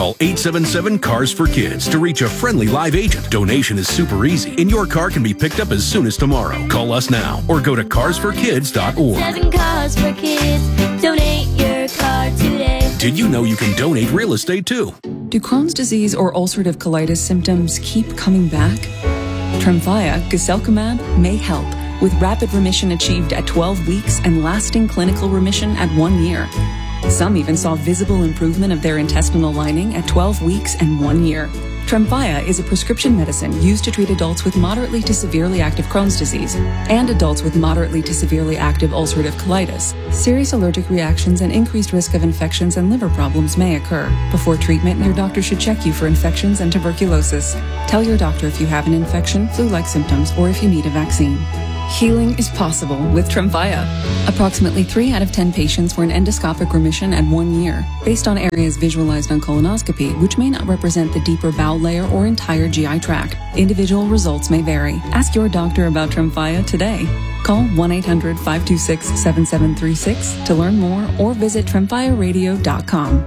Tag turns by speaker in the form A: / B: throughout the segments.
A: Call 877-CARS-FOR-KIDS to reach a friendly live agent. Donation is super easy, and your car can be picked up as soon as tomorrow. Call us now or go to carsforkids.org.
B: 7 Cars for Kids. Donate your car today.
A: Did you know you can donate real estate too?
C: Do Crohn's disease or ulcerative colitis symptoms keep coming back? Tremfya, guselkumab, may help, with rapid remission achieved at 12 weeks and lasting clinical remission at 1 year. Some even saw visible improvement of their intestinal lining at 12 weeks and 1 year. Tremfya is a prescription medicine used to treat adults with moderately to severely active Crohn's disease and adults with moderately to severely active ulcerative colitis. Serious allergic reactions and increased risk of infections and liver problems may occur. Before treatment, your doctor should check you for infections and tuberculosis. Tell your doctor if you have an infection, flu-like symptoms, or if you need a vaccine. Healing is possible with Tremfya. Approximately 3 out of 10 patients were in endoscopic remission at 1 year, based on areas visualized on colonoscopy, which may not represent the deeper bowel layer or entire GI tract. Individual results may vary. Ask your doctor about Tremfya today. Call 1-800-526-7736 to learn more or visit tremfyaradio.com.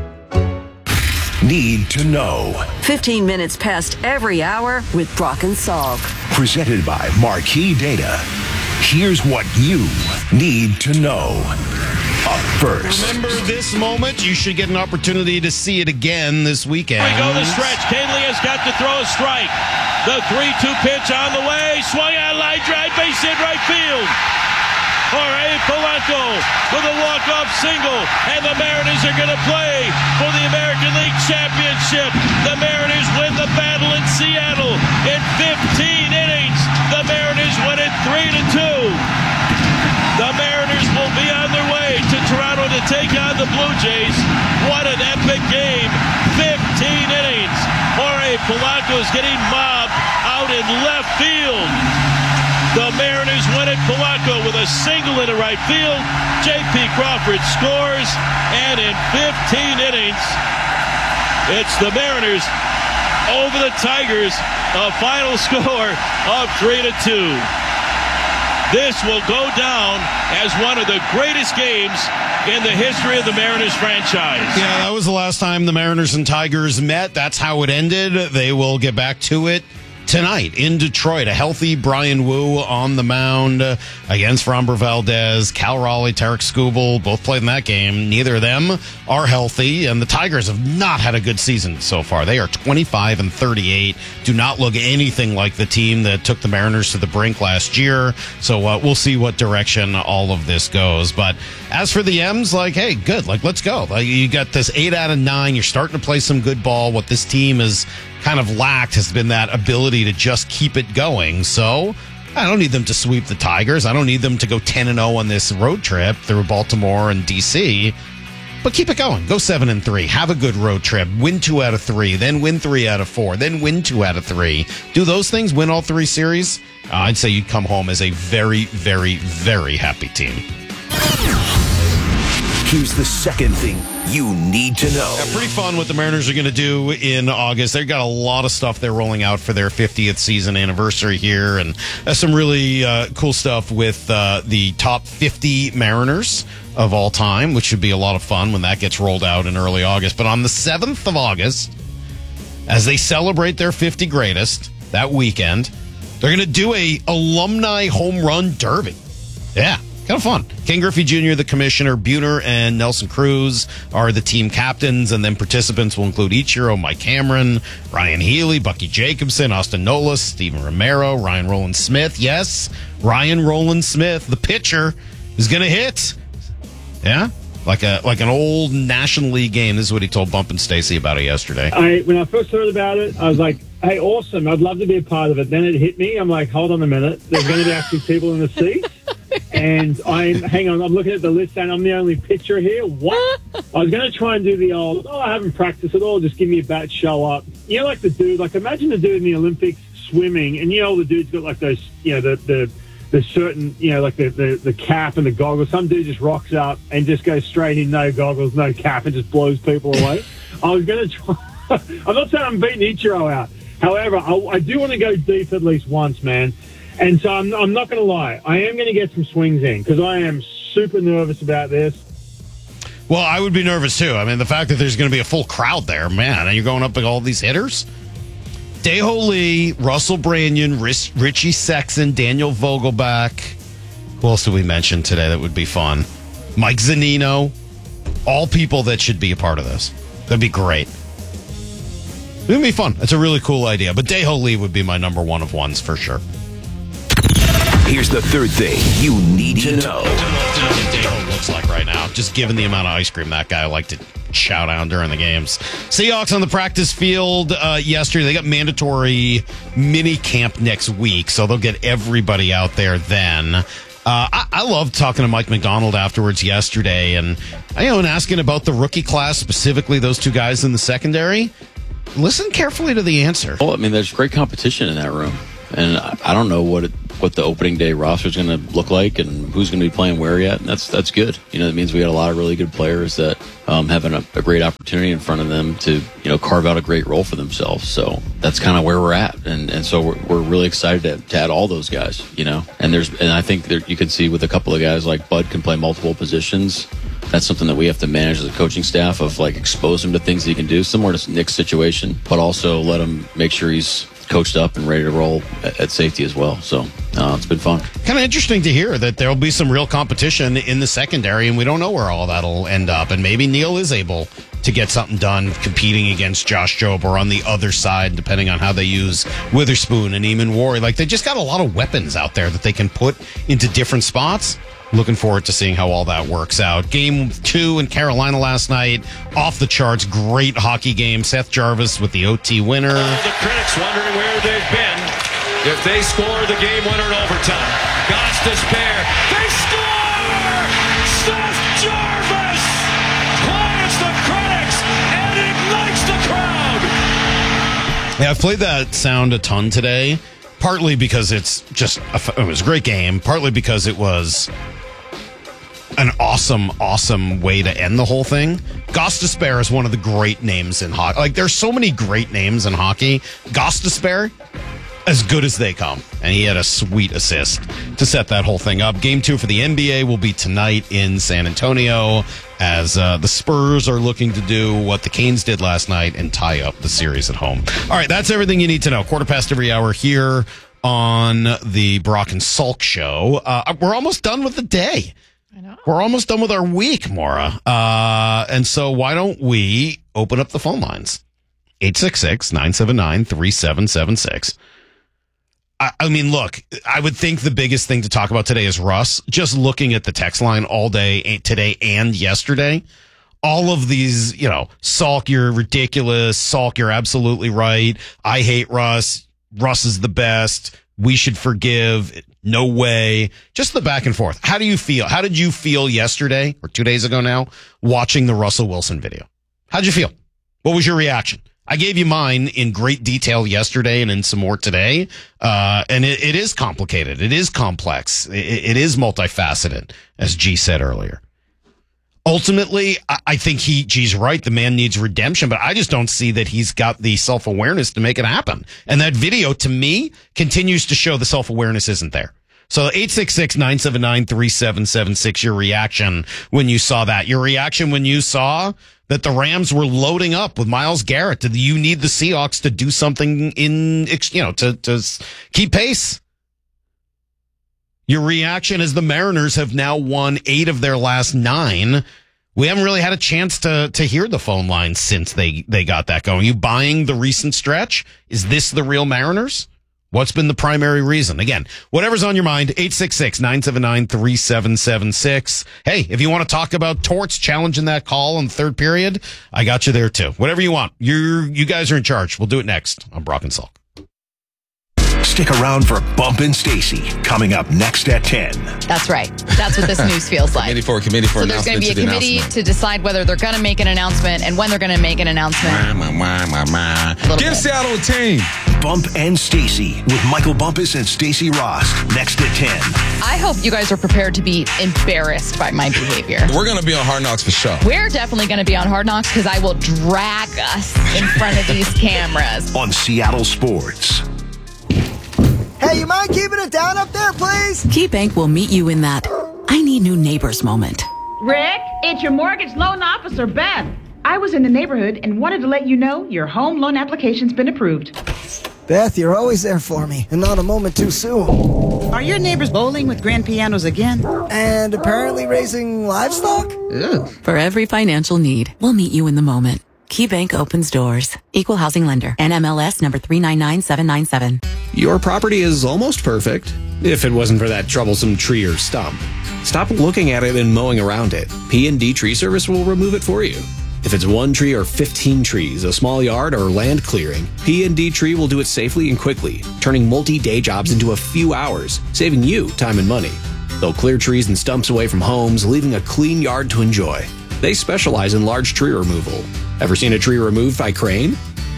D: Need to know.
E: 15 minutes past every hour with Brock and Salk.
D: Presented by Marquee Data. Here's what you need to know. Up first.
F: Remember this moment? You should get an opportunity to see it again this weekend.
G: Here we go the stretch. Kenley has got to throw a strike. The 3-2 pitch on the way. Swung out, line drive, base hit right field. Jorge Polanco with a walk-off single, and the Mariners are going to play for the American League Championship. The Mariners win the battle in Seattle in 15 innings. The Mariners win it 3-2. The Mariners will be on their way to Toronto to take on the Blue Jays. What an epic game. 15 innings. Jorge Polanco is getting mobbed out in left field. The Mariners win it. Polanco with a single into right field. J.P. Crawford scores. And in 15 innings, it's the Mariners over the Tigers. A final score of 3-2. This will go down as one of the greatest games in the history of the Mariners franchise.
F: Yeah, that was the last time the Mariners and Tigers met. That's how it ended. They will get back to it tonight in Detroit. A healthy Brian Wu on the mound against Framber Valdez. Cal Raleigh, Tarek Skubal both played in that game. Neither of them are healthy, and the Tigers have not had a good season so far. They are 25-38. Do not look anything like the team that took the Mariners to the brink last year. So we'll see what direction all of this goes. But as for the M's, hey, good. Let's go. You got this 8 out of 9. You're starting to play some good ball. What this team is kind of lacked has been that ability to just keep it going. So I don't need them to sweep the Tigers. I don't need them to go 10-0 on this road trip through Baltimore and D.C., but keep it going. Go 7-3. Have a good road trip. Win 2 out of 3. Then win 3 out of 4. Then win 2 out of 3. Do those things. Win all 3 series. I'd say you'd come home as a very, very, very happy team.
D: Here's the second thing you need to know.
F: Yeah, pretty fun what the Mariners are going to do in August. They've got a lot of stuff they're rolling out for their 50th season anniversary here, and some really cool stuff with the top 50 Mariners of all time, which should be a lot of fun when that gets rolled out in early August. But on the 7th of August, as they celebrate their 50 greatest that weekend, they're going to do a alumni home run derby. Yeah. Kind of fun. Ken Griffey Jr., the commissioner, Buhner and Nelson Cruz are the team captains, and then participants will include Ichiro, Mike Cameron, Ryan Healy, Bucky Jacobson, Austin Nola, Steven Romero, Ryan Roland Smith. Yes, Ryan Roland Smith, the pitcher, is going to hit. Yeah, like an old National League game. This is what he told Bump and Stacy about it yesterday.
H: When I first heard about it, I was like, hey, awesome. I'd love to be a part of it. Then it hit me. I'm like, hold on a minute. There's going to be actually people in the seats. And I'm looking at the list and I'm the only pitcher here. What? I was going to try and do the old, I haven't practiced at all. Just give me a bat, show up. Like the dude, imagine the dude in the Olympics swimming and the dude's got those, the certain, the cap and the goggles. Some dude just rocks up and just goes straight in, no goggles, no cap, and just blows people away. I was going to try. I'm not saying I'm beating Ichiro out. However, I do want to go deep at least once, man. And so I'm not going to lie. I am going to get some swings in because I am super nervous about this.
F: Well, I would be nervous too. I mean, the fact that there's going to be a full crowd there, man, and you're going up with all these hitters. Dae-Ho Lee, Russell Branyan, Richie Sexson, Daniel Vogelbach. Who else did we mention today that would be fun? Mike Zunino. All people that should be a part of this. That'd be great. It would be fun. It's a really cool idea. But Dae-Ho Lee would be my number one of ones for sure.
D: Here's the third thing you need to know.
F: What Dae-Ho looks like right now. Just given the amount of ice cream that guy liked to shout out during the games. Seahawks on the practice field yesterday. They got mandatory mini camp next week, so they'll get everybody out there then. I loved talking to Mike McDonald afterwards yesterday and asking about the rookie class, specifically those two guys in the secondary. Listen carefully to the answer.
I: Well, I mean, there's great competition in that room. And I don't know what the opening day roster is going to look like and who's going to be playing where yet. And that's good. That means we got a lot of really good players that have a great opportunity in front of them to carve out a great role for themselves. So that's kind of where we're at. And so we're really excited to add all those guys. And I think you can see with a couple of guys like Bud can play multiple positions. That's something that we have to manage as a coaching staff of expose him to things he can do, similar to Nick's situation, but also let him make sure he's coached up and ready to roll at safety as well. So it's been fun.
F: Kind of interesting to hear that there'll be some real competition in the secondary, and we don't know where all that'll end up. And maybe Neal is able to get something done competing against Josh Jobe or on the other side, depending on how they use Witherspoon and Eamon Warrior. They just got a lot of weapons out there that they can put into different spots. Looking forward to seeing how all that works out. Game 2 in Carolina last night. Off the charts. Great hockey game. Seth Jarvis with the OT winner.
J: The critics wondering where they've been if they score the game winner in overtime. Goss despair. They score! Seth Jarvis quiets the critics and ignites the crowd.
F: Yeah, I've played that sound a ton today. Partly because it was a great game. Partly because it was an awesome way to end the whole thing. Goss Despair is one of the great names in hockey. There's so many great names in hockey. Goss Despair, as good as they come. And he had a sweet assist to set that whole thing up. Game 2 for the NBA will be tonight in San Antonio as the Spurs are looking to do what the Canes did last night and tie up the series at home. All right, that's everything you need to know. 15:15 every hour here on the Brock and Salk show. We're almost done with the day. I know. We're almost done with our week, Maura. And so why don't we open up the phone lines? 866-979-3776. I mean, look, I would think the biggest thing to talk about today is Russ. Just looking at the text line all day, today and yesterday, all of these, Salk, you're ridiculous. Salk, you're absolutely right. I hate Russ. Russ is the best. We should forgive. No way. Just the back and forth. How do you feel? How did you feel yesterday or 2 days ago now watching the Russell Wilson video? How'd you feel? What was your reaction? I gave you mine in great detail yesterday and in some more today. And it is complicated. It is complex. It is multifaceted, as G said earlier. Ultimately, I think G's right. The man needs redemption, but I just don't see that he's got the self-awareness to make it happen. And that video, to me, continues to show the self-awareness isn't there. So 866-979-3776, your reaction when you saw that. Your reaction when you saw that the Rams were loading up with Myles Garrett. Did you need the Seahawks to do something to keep pace? Your reaction as the Mariners have now won 8 of their last 9. We haven't really had a chance to hear the phone lines since they got that going. You buying the recent stretch? Is this the real Mariners? What's been the primary reason? Again, whatever's on your mind, 866-979-3776. Hey, if you want to talk about Torts challenging that call in the third period, I got you there too. Whatever you want. You guys are in charge. We'll do it next on Brock and Salk.
D: Stick around for Bump and Stacy coming up next at 10.
K: That's right. That's what this news feels like.
L: Committee for
K: so there's going to be a committee to decide whether they're going to make an announcement and when they're going to make an announcement.
L: Give Seattle a team.
D: Bump and Stacy with Michael Bumpus and Stacy Ross next at 10.
K: I hope you guys are prepared to be embarrassed by my behavior.
L: We're going to be on Hard Knocks for sure.
K: We're definitely going to be on Hard Knocks because I will drag us in front of these cameras.
D: On Seattle Sports.
M: Hey, you mind keeping it down up there, please?
N: KeyBank will meet you in that I need new neighbors moment.
O: Rick?
N: It's your mortgage loan officer, Beth. I was in the neighborhood and wanted to let you know your home loan application's been approved.
M: Beth, you're always there for me, and not a moment too soon.
O: Are your neighbors bowling with grand pianos again?
M: And apparently raising livestock?
O: Ugh.
P: For every financial need, we'll meet you in the moment. KeyBank opens doors. Equal housing lender. NMLS number 399797.
Q: Your property is almost perfect, if it wasn't for that troublesome tree or stump. Stop looking at it and mowing around it. P&D Tree Service will remove it for you. If it's 1 tree or 15 trees, a small yard, or land clearing, P&D Tree will do it safely and quickly, turning multi-day jobs into a few hours, saving you time and money. They'll clear trees and stumps away from homes, leaving a clean yard to enjoy. They specialize in large tree removal. Ever seen a tree removed by crane?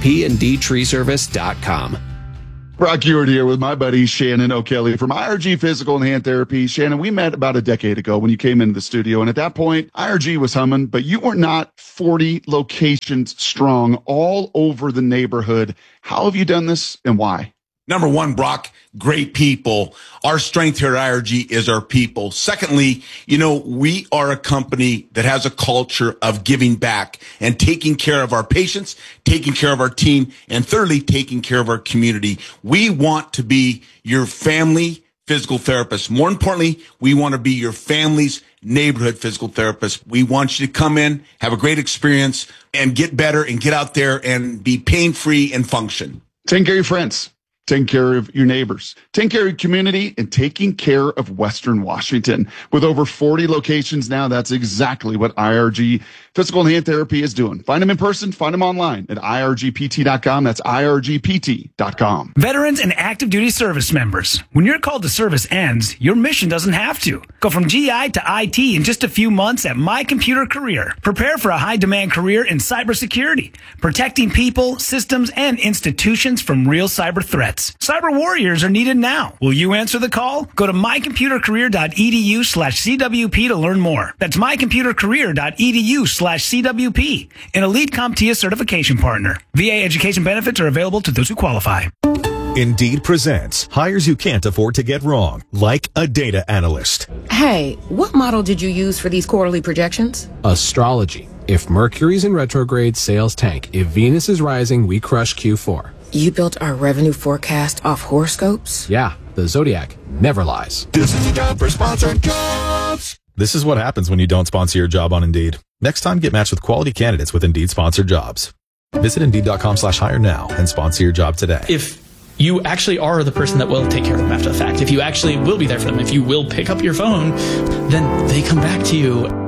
Q: PNDTreeservice.com.
R: Brock Ewart here with my buddy Shannon O'Kelly from IRG Physical and Hand Therapy. Shannon, we met about a decade ago when you came into the studio, and at that point, IRG was humming, but you were not 40 locations strong all over the neighborhood. How have you done this, and why?
S: Number one, Brock, great people. Our strength here at IRG is our people. Secondly, we are a company that has a culture of giving back and taking care of our patients, taking care of our team, and thirdly, taking care of our community. We want to be your family physical therapist. More importantly, we want to be your family's neighborhood physical therapist. We want you to come in, have a great experience, and get better and get out there and be pain-free and function.
R: Take care of your friends. Taking care of your neighbors, taking care of your community, and taking care of Western Washington. With over 40 locations now, that's exactly what IRG Physical and Hand Therapy is doing. Find them in person, find them online at irgpt.com. That's irgpt.com.
T: Veterans and active duty service members, when your call to service ends, your mission doesn't have to. Go from GI to IT in just a few months at My Computer Career. Prepare for a high-demand career in cybersecurity, protecting people, systems, and institutions from real cyber threats. Cyber warriors are needed now. Will you answer the call? Go to mycomputercareer.edu/CWP to learn more. That's mycomputercareer.edu/CWP. An elite CompTIA certification partner. VA education benefits are available to those who qualify.
U: Indeed presents hires you can't afford to get wrong, like a data analyst.
V: Hey, what model did you use for these quarterly projections?
W: Astrology. If Mercury's in retrograde, sales tank. If Venus is rising, we crush Q4.
V: You built our revenue forecast off horoscopes?
W: Yeah, the Zodiac never lies.
U: This is a job for sponsored jobs. This is what happens when you don't sponsor your job on Indeed. Next time, get matched with quality candidates with Indeed sponsored jobs. Visit Indeed.com/hire now and sponsor your job today.
X: If you actually are the person that will take care of them after the fact, if you actually will be there for them, if you will pick up your phone, then they come back to you.